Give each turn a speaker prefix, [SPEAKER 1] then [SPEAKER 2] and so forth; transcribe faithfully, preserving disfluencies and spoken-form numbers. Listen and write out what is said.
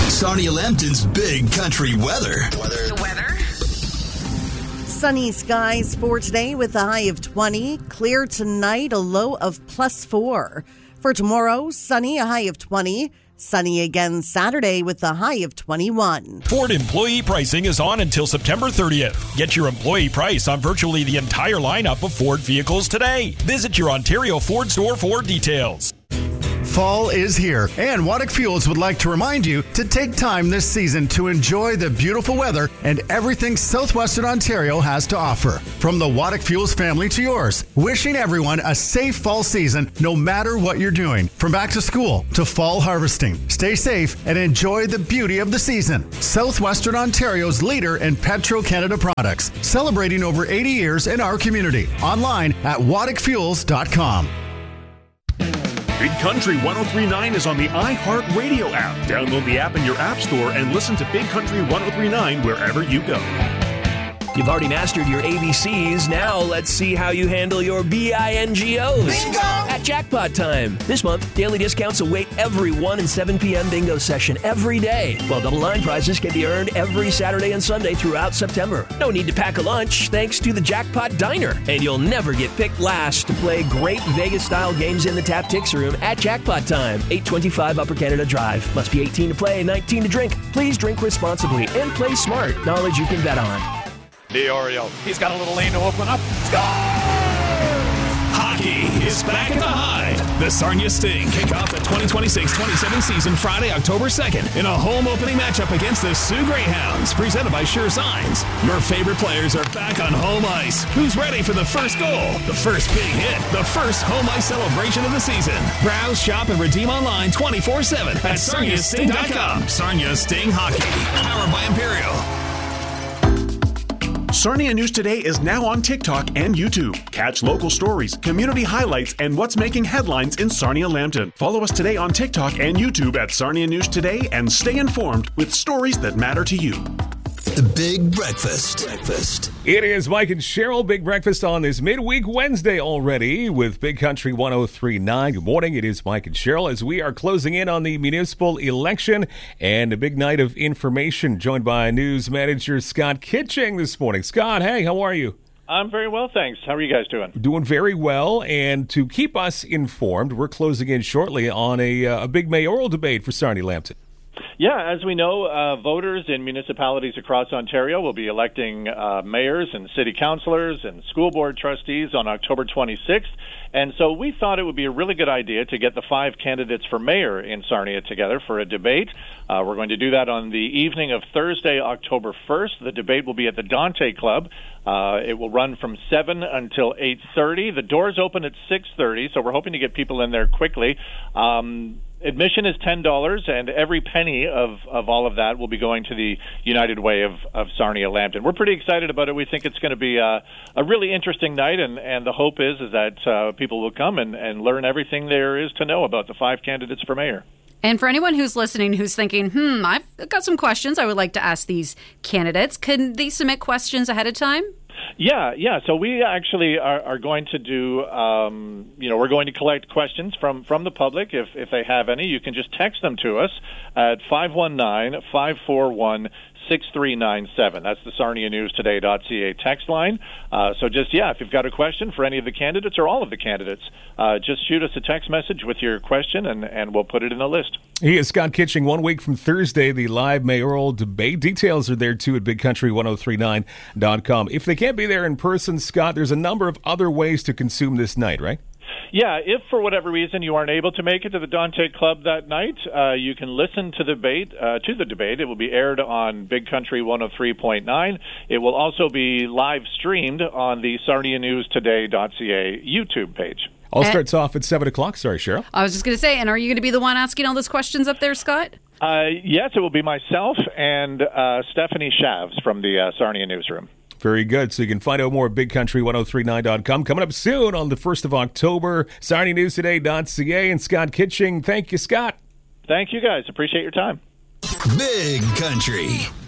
[SPEAKER 1] Sarnia Lambton's Big Country Weather. Weather.
[SPEAKER 2] The weather.
[SPEAKER 3] Sunny skies for today with a high of twenty. Clear tonight, a low of plus four. For tomorrow, sunny, a high of twenty. Sunny again Saturday with a high of twenty-one.
[SPEAKER 4] Ford employee pricing is on until September thirtieth. Get your employee price on virtually the entire lineup of Ford vehicles today. Visit your Ontario Ford store for details.
[SPEAKER 5] Fall is here, and Waddick Fuels would like to remind you to take time this season to enjoy the beautiful weather and everything Southwestern Ontario has to offer. From the Waddick Fuels family to yours, wishing everyone a safe fall season no matter what you're doing. From back to school to fall harvesting, stay safe and enjoy the beauty of the season. Southwestern Ontario's leader in Petro-Canada products, celebrating over eighty years in our community. Online at waddick fuels dot com.
[SPEAKER 6] Big Country one oh three point nine is on the iHeartRadio app. Download the app in your app store and listen to Big Country one oh three point nine wherever you go.
[SPEAKER 7] You've already mastered your A B Cs. Now let's see how you handle your B I N G Os.
[SPEAKER 2] Bingo!
[SPEAKER 7] At Jackpot Time. This month, daily discounts await every one and seven p.m. bingo session every day, while double nine prizes can be earned every Saturday and Sunday throughout September. No need to pack a lunch thanks to the Jackpot Diner. And you'll never get picked last to play great Vegas-style games in the Tap Tix Room at Jackpot Time. eight twenty-five Upper Canada Drive. Must be eighteen to play, nineteen to drink. Please drink responsibly and play smart. Knowledge you can bet on.
[SPEAKER 8] DiOrio, he's got a little lane to open up. Score!
[SPEAKER 6] Hockey is back at the Hyde. The Sarnia Sting kick off the twenty twenty-six twenty-seven season Friday, October second in a home opening matchup against the Sioux Greyhounds, presented by Sure Signs. Your favorite players are back on home ice. Who's ready for the first goal, the first big hit, the first home ice celebration of the season? Browse, shop, and redeem online twenty-four seven at sarnia sting dot com. Sarnia Sting Hockey, powered by Imperial. Sarnia News Today is now on TikTok and YouTube. Catch local stories, community highlights, and what's making headlines in Sarnia Lambton. Follow us today on TikTok and YouTube at Sarnia News Today and stay informed with stories that matter to you.
[SPEAKER 1] The Big Breakfast. Breakfast.
[SPEAKER 9] It is Mike and Cheryl, Big Breakfast on this midweek Wednesday already with Big Country one oh three point nine. Good morning. It is Mike and Cheryl as we are closing in on the municipal election and a big night of information, joined by news manager Scott Kitching this morning. Scott, hey, how are you?
[SPEAKER 10] I'm very well, thanks. How are you guys doing?
[SPEAKER 9] Doing very well. And to keep us informed, we're closing in shortly on a, uh, a big mayoral debate for Sarnia Lambton.
[SPEAKER 10] Yeah, as we know, uh, voters in municipalities across Ontario will be electing uh, mayors and city councilors and school board trustees on October twenty-sixth. And so we thought it would be a really good idea to get the five candidates for mayor in Sarnia together for a debate. Uh, we're going to do that on the evening of Thursday, October first. The debate will be at the Dante Club. Uh, it will run from seven until eight thirty. The doors open at six thirty, so we're hoping to get people in there quickly. Um, Admission is ten dollars, and every penny of, of all of that will be going to the United Way of, of Sarnia Lambton. We're pretty excited about it. We think it's going to be a, a really interesting night, and, and the hope is is that uh, people will come and, and learn everything there is to know about the five candidates for mayor.
[SPEAKER 11] And for anyone who's listening who's thinking, hmm, I've got some questions I would like to ask these candidates, can they submit questions ahead of time?
[SPEAKER 10] Yeah, yeah. So we actually are, are going to do, um, you know, we're going to collect questions from, from the public. If if they have any, you can just text them to us at five one nine, five four one, six three nine seven. That's the sarnia news today dot c a text line. Uh, so just, yeah, if you've got a question for any of the candidates or all of the candidates, uh, just shoot us a text message with your question, and, and we'll put it in the list.
[SPEAKER 9] He is Scott Kitching. One week from Thursday, the live mayoral debate. Details are there, too, at big country one oh three point nine dot com. If they can't be there in person, Scott, there's a number of other ways to consume this night, right?
[SPEAKER 10] Yeah, if for whatever reason you aren't able to make it to the Dante Club that night, uh, you can listen to the debate. Uh, to the debate, it will be aired on Big Country one oh three point nine. It will also be live streamed on the sarnia news today dot c a YouTube page.
[SPEAKER 9] All starts off at seven o'clock. Sorry, Cheryl.
[SPEAKER 11] I was just going to say, and are you going to be the one asking all those questions up there, Scott?
[SPEAKER 10] Uh, yes, it will be myself and uh, Stephanie Shavs from the uh, Sarnia Newsroom.
[SPEAKER 9] Very good. So you can find out more at big country one oh three point nine dot com. Coming up soon on the first of October, sarnia news today dot c a. And Scott Kitching. Thank you, Scott.
[SPEAKER 10] Thank you, guys. Appreciate your time.
[SPEAKER 1] Big Country.